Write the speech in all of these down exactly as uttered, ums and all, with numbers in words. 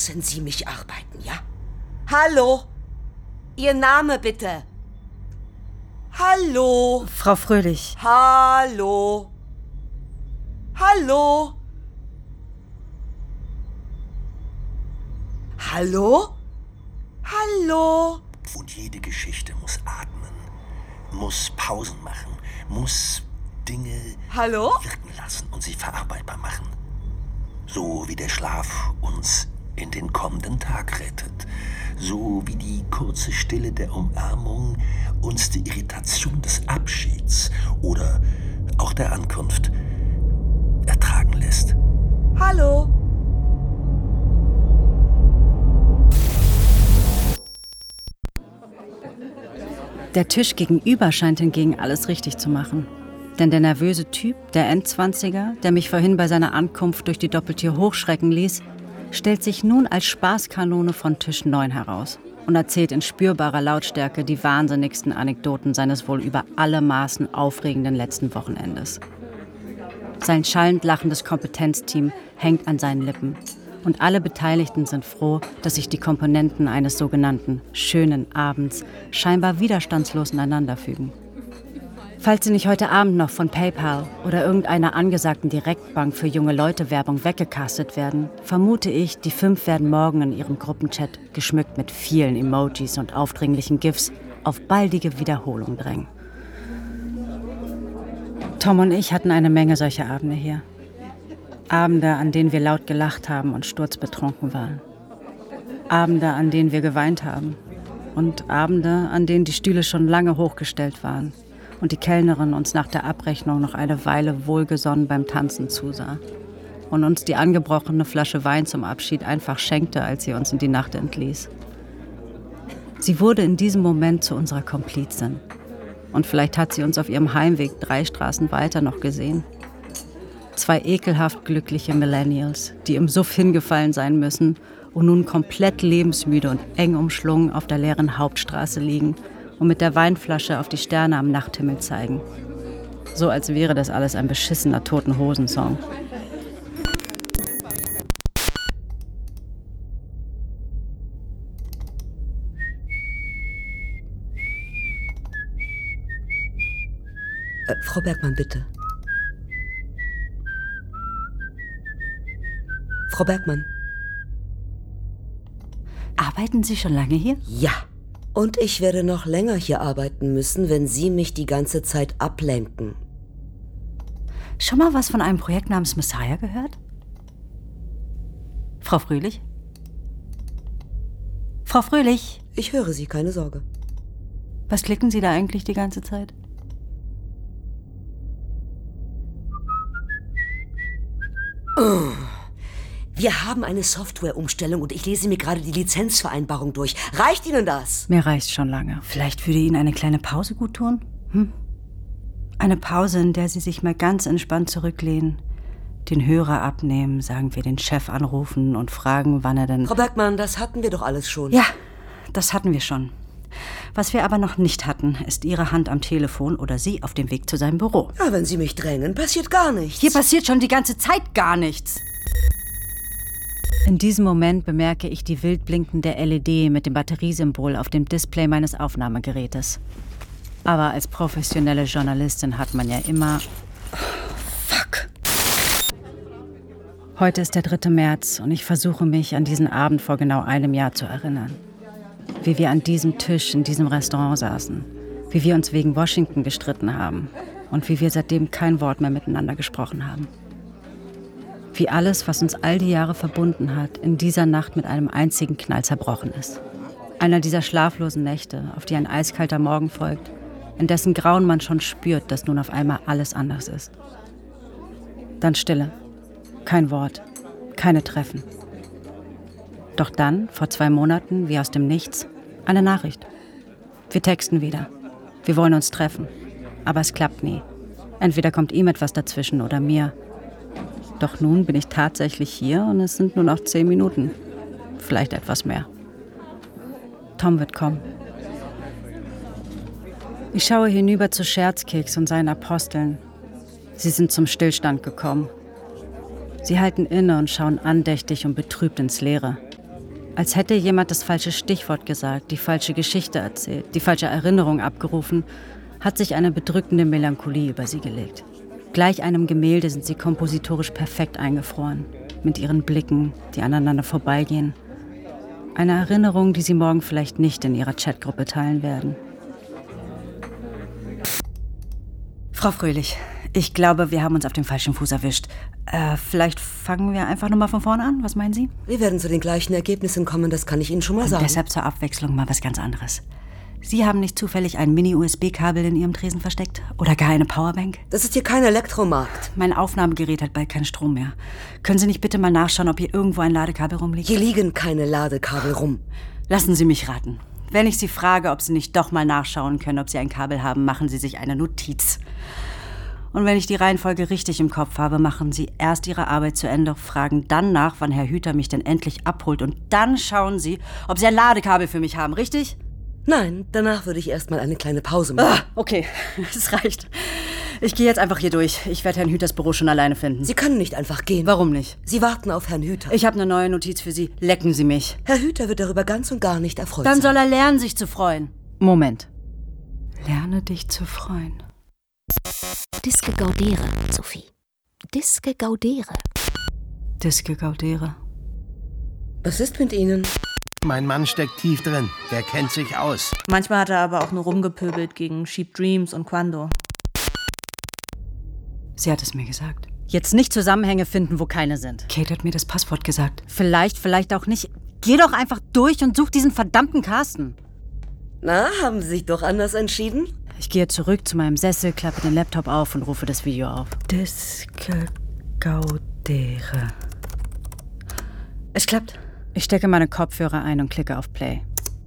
müssen Sie mich arbeiten, ja? Hallo? Ihr Name bitte. Hallo? Frau Fröhlich. Hallo? Hallo? Hallo? Hallo? Und jede Geschichte muss atmen, muss Pausen machen, muss Dinge Hallo? wirken lassen und sie verarbeitbar machen. So wie der Schlaf uns in den kommenden Tag rettet. So wie die kurze Stille der Umarmung uns die Irritation des Abschieds oder auch der Ankunft ertragen lässt. Hallo? Der Tisch gegenüber scheint hingegen alles richtig zu machen. Denn der nervöse Typ, der Endzwanziger, der mich vorhin bei seiner Ankunft durch die Doppeltür hochschrecken ließ, stellt sich nun als Spaßkanone von Tisch neun heraus und erzählt in spürbarer Lautstärke die wahnsinnigsten Anekdoten seines wohl über alle Maßen aufregenden letzten Wochenendes. Sein schallend lachendes Kompetenzteam hängt an seinen Lippen. Und alle Beteiligten sind froh, dass sich die Komponenten eines sogenannten schönen Abends scheinbar widerstandslos ineinander fügen. Falls Sie nicht heute Abend noch von PayPal oder irgendeiner angesagten Direktbank für junge Leute Werbung weggecastet werden, vermute ich, die fünf werden morgen in ihrem Gruppenchat, geschmückt mit vielen Emojis und aufdringlichen GIFs, auf baldige Wiederholung drängen. Tom und ich hatten eine Menge solcher Abende hier. Abende, an denen wir laut gelacht haben und sturzbetrunken waren. Abende, an denen wir geweint haben. Und Abende, an denen die Stühle schon lange hochgestellt waren und die Kellnerin uns nach der Abrechnung noch eine Weile wohlgesonnen beim Tanzen zusah und uns die angebrochene Flasche Wein zum Abschied einfach schenkte, als sie uns in die Nacht entließ. Sie wurde in diesem Moment zu unserer Komplizin. Und vielleicht hat sie uns auf ihrem Heimweg drei Straßen weiter noch gesehen. Zwei ekelhaft glückliche Millennials, die im Suff hingefallen sein müssen und nun komplett lebensmüde und eng umschlungen auf der leeren Hauptstraße liegen und mit der Weinflasche auf die Sterne am Nachthimmel zeigen. So als wäre das alles ein beschissener Toten-Hosen-Song. Äh, Frau Bergmann, bitte. Frau Bergmann. Arbeiten Sie schon lange hier? Ja. Und ich werde noch länger hier arbeiten müssen, wenn Sie mich die ganze Zeit ablenken. Schon mal was von einem Projekt namens Messiah gehört? Frau Fröhlich? Frau Fröhlich? Ich höre Sie, keine Sorge. Was klicken Sie da eigentlich die ganze Zeit? Oh. Wir haben eine Softwareumstellung und ich lese mir gerade die Lizenzvereinbarung durch. Reicht Ihnen das? Mir reicht's schon lange. Vielleicht würde Ihnen eine kleine Pause gut tun? Hm? Eine Pause, in der Sie sich mal ganz entspannt zurücklehnen, den Hörer abnehmen, sagen wir den Chef anrufen und fragen, wann er denn... Frau Bergmann, das hatten wir doch alles schon. Ja, das hatten wir schon. Was wir aber noch nicht hatten, ist Ihre Hand am Telefon oder Sie auf dem Weg zu seinem Büro. Ja, wenn Sie mich drängen, passiert gar nichts. Hier passiert schon die ganze Zeit gar nichts. In diesem Moment bemerke ich die wild blinkende L E D mit dem Batteriesymbol auf dem Display meines Aufnahmegerätes. Aber als professionelle Journalistin hat man ja immer... Oh, fuck. Heute ist der dritte März und ich versuche mich an diesen Abend vor genau einem Jahr zu erinnern. Wie wir an diesem Tisch in diesem Restaurant saßen. Wie wir uns wegen Washington gestritten haben. Und wie wir seitdem kein Wort mehr miteinander gesprochen haben. Wie alles, was uns all die Jahre verbunden hat, in dieser Nacht mit einem einzigen Knall zerbrochen ist. Einer dieser schlaflosen Nächte, auf die ein eiskalter Morgen folgt, in dessen Grauen man schon spürt, dass nun auf einmal alles anders ist. Dann Stille. Kein Wort. Keine Treffen. Doch dann, vor zwei Monaten, wie aus dem Nichts, eine Nachricht. Wir texten wieder. Wir wollen uns treffen. Aber es klappt nie. Entweder kommt ihm etwas dazwischen oder mir. Doch nun bin ich tatsächlich hier und es sind nur noch zehn Minuten. Vielleicht etwas mehr. Tom wird kommen. Ich schaue hinüber zu Scherzkeks und seinen Aposteln. Sie sind zum Stillstand gekommen. Sie halten inne und schauen andächtig und betrübt ins Leere. Als hätte jemand das falsche Stichwort gesagt, die falsche Geschichte erzählt, die falsche Erinnerung abgerufen, hat sich eine bedrückende Melancholie über sie gelegt. Gleich einem Gemälde sind sie kompositorisch perfekt eingefroren, mit ihren Blicken, die aneinander vorbeigehen. Eine Erinnerung, die sie morgen vielleicht nicht in ihrer Chatgruppe teilen werden. Frau Fröhlich, ich glaube, wir haben uns auf dem falschen Fuß erwischt. Äh, vielleicht fangen wir einfach nochmal von vorne an. Was meinen Sie? Wir werden zu den gleichen Ergebnissen kommen, das kann ich Ihnen schon mal Und sagen. deshalb zur Abwechslung mal was ganz anderes. Sie haben nicht zufällig ein Mini-U S B-Kabel in Ihrem Tresen versteckt? Oder gar eine Powerbank? Das ist hier kein Elektromarkt. Mein Aufnahmegerät hat bald keinen Strom mehr. Können Sie nicht bitte mal nachschauen, ob hier irgendwo ein Ladekabel rumliegt? Hier liegen keine Ladekabel rum. Lassen Sie mich raten. Wenn ich Sie frage, ob Sie nicht doch mal nachschauen können, ob Sie ein Kabel haben, machen Sie sich eine Notiz. Und wenn ich die Reihenfolge richtig im Kopf habe, machen Sie erst Ihre Arbeit zu Ende, fragen dann nach, wann Herr Hüter mich denn endlich abholt. Und dann schauen Sie, ob Sie ein Ladekabel für mich haben, richtig? Nein, danach würde ich erst mal eine kleine Pause machen. Ah, okay, es reicht. Ich gehe jetzt einfach hier durch. Ich werde Herrn Hüters Büro schon alleine finden. Sie können nicht einfach gehen. Warum nicht? Sie warten auf Herrn Hüter. Ich habe eine neue Notiz für Sie. Lecken Sie mich. Herr Hüter wird darüber ganz und gar nicht erfreut Dann sein. soll er lernen, sich zu freuen. Moment. Lerne dich zu freuen. Disque gaudere, Sophie. Disque gaudere. Disque gaudere. Was ist mit Ihnen? Mein Mann steckt tief drin. Der kennt sich aus. Manchmal hat er aber auch nur rumgepöbelt gegen Cheap Dreams und Quando. Sie hat es mir gesagt. Jetzt nicht Zusammenhänge finden, wo keine sind. Kate hat mir das Passwort gesagt. Vielleicht, vielleicht auch nicht. Geh doch einfach durch und such diesen verdammten Carsten. Na, haben Sie sich doch anders entschieden? Ich gehe zurück zu meinem Sessel, klappe den Laptop auf und rufe das Video auf. Disque gaudere. Es klappt. Ich stecke meine Kopfhörer ein und klicke auf Play.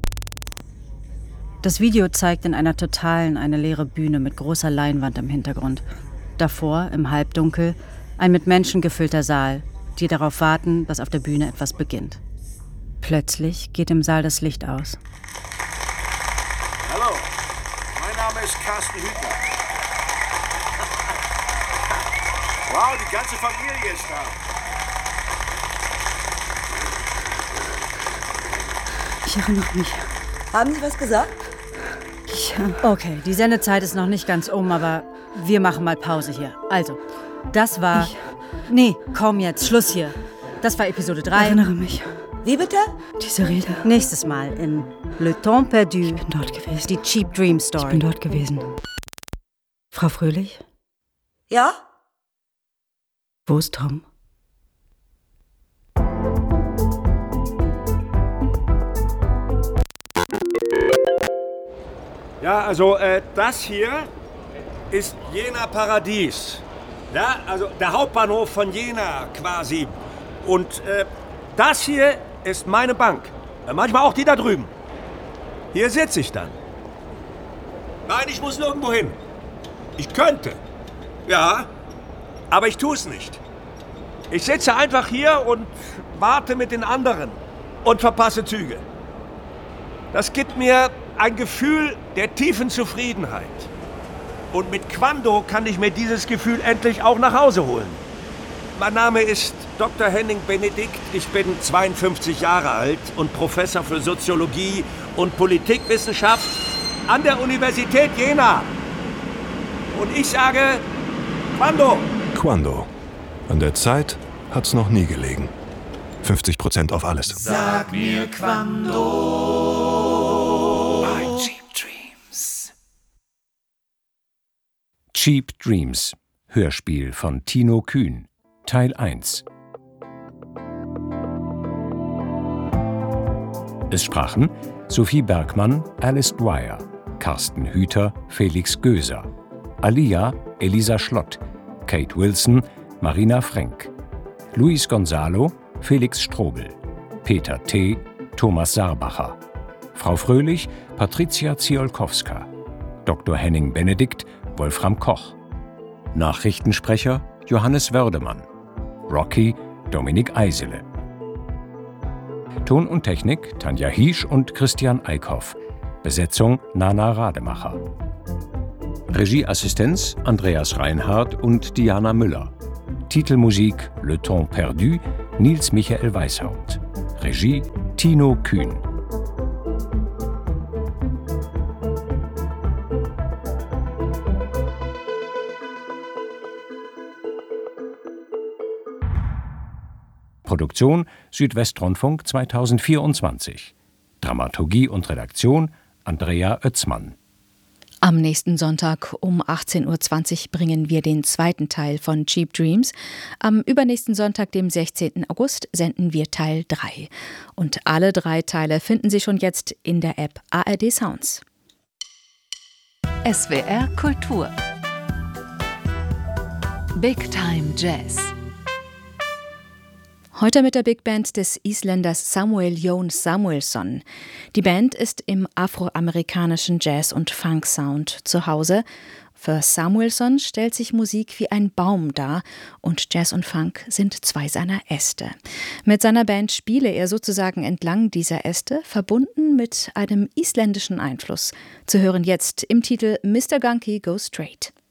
Das Video zeigt in einer totalen eine leere Bühne mit großer Leinwand im Hintergrund. Davor, im Halbdunkel, ein mit Menschen gefüllter Saal, die darauf warten, dass auf der Bühne etwas beginnt. Plötzlich geht im Saal das Licht aus. Hallo, mein Name ist Carsten Hüter. Wow, die ganze Familie ist da. Ich erinnere mich. Haben Sie was gesagt? Ich, okay, die Sendezeit ist noch nicht ganz um, aber wir machen mal Pause hier. Also, das war... Ich, nee, komm jetzt, Schluss hier. Das war Episode drei. Ich erinnere mich. Wie bitte? Diese Rede. Nächstes Mal in Le Temps Perdu. Ich bin dort gewesen. Die Cheap Dream Story. Ich bin dort gewesen. Frau Fröhlich? Ja? Wo ist Tom? Ja, also äh, das hier ist Jena Paradies. Ja, also der Hauptbahnhof von Jena quasi. Und äh, das hier ist meine Bank. Äh, manchmal auch die da drüben. Hier sitze ich dann. Nein, ich muss nirgendwo hin. Ich könnte. Ja, aber ich tue es nicht. Ich sitze einfach hier und warte mit den anderen und verpasse Züge. Das gibt mir ein Gefühl der tiefen Zufriedenheit. Und mit Quando kann ich mir dieses Gefühl endlich auch nach Hause holen. Mein Name ist Doktor Henning Benedikt. Ich bin zweiundfünfzig Jahre alt und Professor für Soziologie und Politikwissenschaft an der Universität Jena. Und ich sage Quando. Quando. An der Zeit hat's noch nie gelegen. fünfzig Prozent auf alles. Sag mir Quando. Bei Cheap Dreams. Cheap Dreams. Hörspiel von Tino Kühn. Teil eins. Es sprachen Sophie Bergmann, Alice Dwyer, Carsten Hüter, Felix Göser, Alia, Elisa Schlott, Kate Wilson, Marina Frenk, Luis Gonzalo, Felix Strobel, Peter T., Thomas Saarbacher, Frau Fröhlich, Patricia Ziolkowska, Doktor Henning Benedikt, Wolfram Koch, Nachrichtensprecher Johannes Wördemann, Rocky, Dominik Eisele. Ton und Technik Tanja Hiesch und Christian Eickhoff. Besetzung Nana Rademacher. Regieassistenz Andreas Reinhardt und Diana Müller. Titelmusik Le Temps Perdu, Nils Michael Weishaupt. Regie Tino Kühn. Produktion Südwestrundfunk zweitausendvierundzwanzig. Dramaturgie und Redaktion Andrea Oetzmann. Am nächsten Sonntag um achtzehn Uhr zwanzig bringen wir den zweiten Teil von Cheap Dreams. Am übernächsten Sonntag, dem sechzehnten August, senden wir Teil drei. Und alle drei Teile finden Sie schon jetzt in der App A R D Sounds. S W R Kultur. Big Time Jazz. Heute mit der Big Band des Isländers Samuel Jón Samuelsson. Die Band ist im afroamerikanischen Jazz- und Funk-Sound zu Hause. Für Samuelsson stellt sich Musik wie ein Baum dar und Jazz und Funk sind zwei seiner Äste. Mit seiner Band spiele er sozusagen entlang dieser Äste, verbunden mit einem isländischen Einfluss. Zu hören jetzt im Titel Mister Gunky Goes Straight.